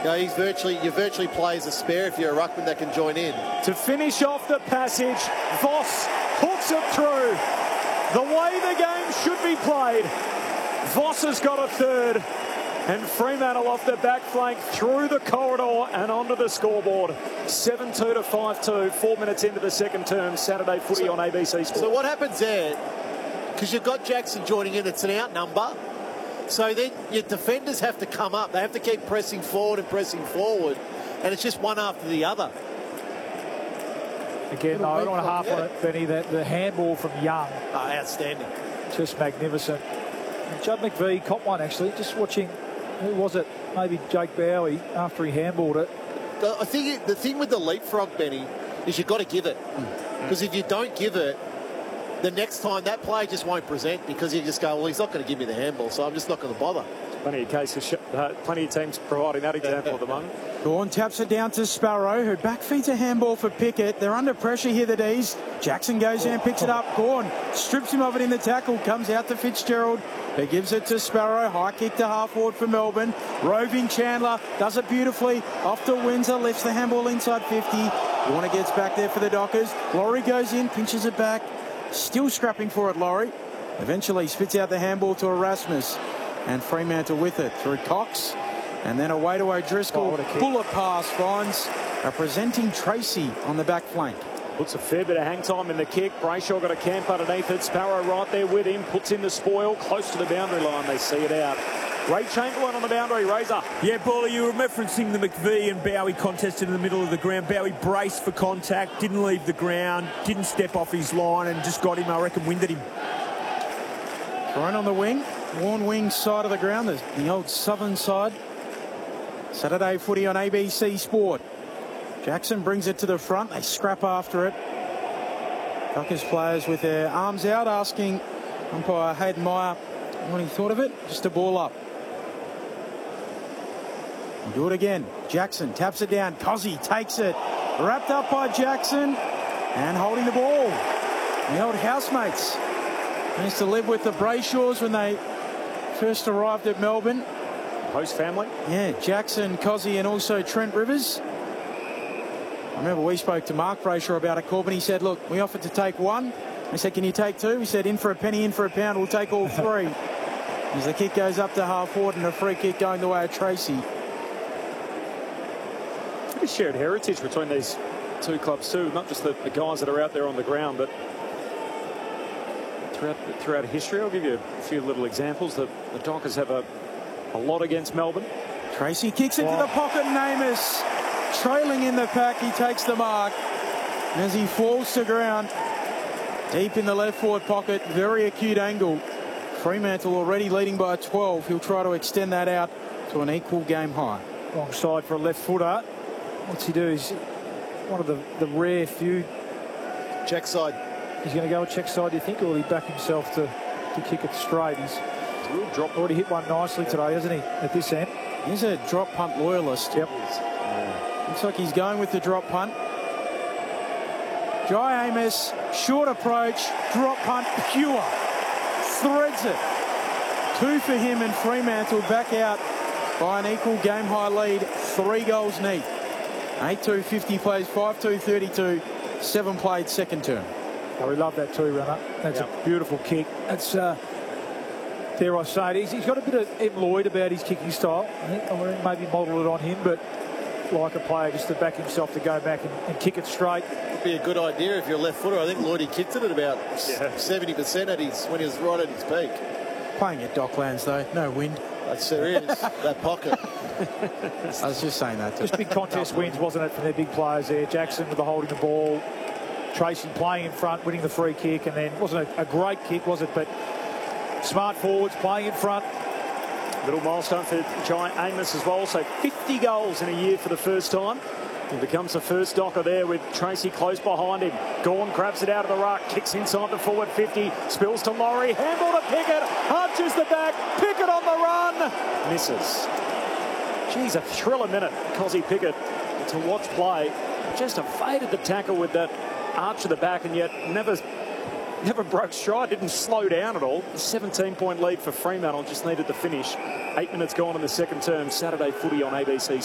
No, you virtually play as a spare if you're a ruckman that can join in. To finish off the passage, Voss hooks it through. The way the game should be played. Voss has got a third. And Fremantle off the back flank through the corridor and onto the scoreboard. 7-2 to 5-2, 4 minutes into the second term. Saturday footy on ABC Sport. So what happens there, because you've got Jackson joining in, it's an out number. So then your defenders have to come up. They have to keep pressing forward and pressing forward. And it's just one after the other. Again, no, I don't want to harp on it, Benny. The handball from Young. Oh, outstanding. Just magnificent. And Judd McVie caught one, actually. Just watching, who was it? Maybe Jake Bowie after he handballed it. I think the thing with the leapfrog, Benny, is you've got to give it. Because if you don't give it, the next time that player just won't present because you just go, well, he's not going to give me the handball, so I'm just not going to bother. Plenty of cases, plenty of teams providing that example at the moment. Gawn taps it down to Sparrow, who backfeeds a handball for Pickett. They're under pressure here, the D's. Jackson goes in and picks it up. Gawn strips him of it in the tackle, comes out to Fitzgerald, who gives it to Sparrow. High kick to half forward for Melbourne. Roving Chandler does it beautifully. Off to Windsor, lifts the handball inside 50. Warner gets back there for the Dockers. Laurie goes in, pinches it back. Still scrapping for it, Laurie. Eventually spits out the handball to Erasmus. And Fremantle with it through Cox. And then away to O'Driscoll. Bullet pass finds a presenting Tracy on the back flank. Puts a fair bit of hang time in the kick. Brayshaw got a camp underneath it. Sparrow right there with him. Puts in the spoil. Close to the boundary line. They see it out. Ray Chamberlain on the boundary. Razor. Yeah, Baller, you were referencing the McVie and Bowie contest in the middle of the ground. Bowie braced for contact, didn't leave the ground, didn't step off his line and just got him, I reckon, winded him. Thrown on the wing. Warn wing side of the ground. There's the old southern side. Saturday footy on ABC Sport. Jackson brings it to the front. They scrap after it. Dockers players with their arms out asking umpire Hayden Meyer what he thought of it. Just a ball up. We'll do it again. Jackson taps it down. Cozzy takes it. Wrapped up by Jackson and holding the ball. The old housemates. They used to live with the Brayshaws when they first arrived at Melbourne. Host family. Yeah, Jackson, Cozzy and also Trent Rivers. I remember we spoke to Mark Brayshaw about it, Corbin. He said, look, we offered to take one. I said, can you take two? He said, in for a penny, in for a pound, we'll take all three. As the kick goes up to half forward and a free kick going the way of Tracy. A shared heritage between these two clubs too, not just the guys that are out there on the ground, but throughout history. I'll give you a few little examples. The Dockers have a lot against Melbourne. Tracy kicks into the pocket and Amos trailing in the pack. He takes the mark as he falls to ground deep in the left forward pocket. Very acute angle. Fremantle already leading by 12. He'll try to extend that out to an equal game high. Long side for a left footer. What's he do? He's one of the rare few. Check side. He's going to go a check side, do you think, or will he back himself to kick it straight? He's drop. Already hit one nicely today, hasn't he, at this end? He's a drop punt loyalist. Yep. Looks like he's going with the drop punt. Jai Amos, short approach, drop punt, pure. Threads it. 2 for him and Fremantle back out by an equal game high lead. 3 goals neat. 8-2 50 plays, 5-2 32, 7 played second term. Oh, we love that 2-runner. That's a beautiful kick. That's, dare I say it, he's got a bit of Ed Lloyd about his kicking style. I think maybe model it on him, but like a player just to back himself to go back and kick it straight. Would be a good idea if you're a left footer. I think Lloydie kicked it at about 70% when he was right at his peak. Playing at Docklands though, no wind. That's serious. That pocket. I was just saying that. Just big contest wins, wasn't it, from their big players there? Jackson with the holding the ball. Tracy playing in front, winning the free kick, and then wasn't a great kick, was it? But smart forwards playing in front. Little milestone for Giant Amos as well. So 50 goals in a year for the first time. He becomes the first Docker there with Tracy close behind him. Gawn grabs it out of the ruck, kicks inside the forward 50, spills to Laurie, handball to Pickett, arches the back, Pickett on the run, misses. Geez, a thriller minute, Cozzy Pickett to watch play. Just evaded the tackle with that arch of the back and yet never broke stride, didn't slow down at all. A 17-point lead for Fremantle, just needed the finish. 8 minutes gone in the second term. Saturday footy on ABC.